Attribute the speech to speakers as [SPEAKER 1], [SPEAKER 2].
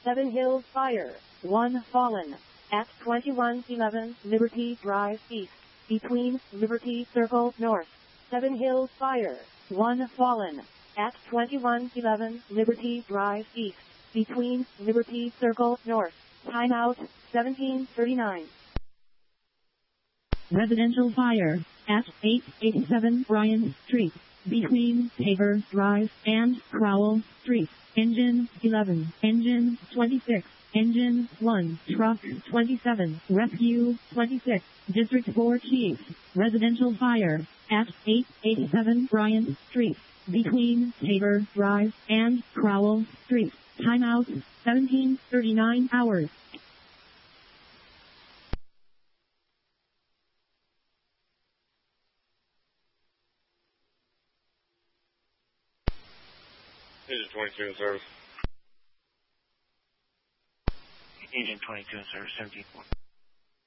[SPEAKER 1] Seven Hills Fire, 1 fallen. At 2111 Liberty Drive East, between Liberty Circle North. Seven Hills Fire, 1 fallen. At 2111 Liberty Drive East, between Liberty Circle North. Timeout, 1739. Residential fire, at 887 Bryant Street, between Tabor Drive and Crowell Street. Engine 11, Engine 26, Engine 1, Truck 27, Rescue 26, District 4 Chief. Residential fire, at 887 Bryant Street, between Tabor Drive and Crowell Street. Timeout, 1739 hours.
[SPEAKER 2] Agent 22 in service.
[SPEAKER 3] Agent 22 in service, 17-4.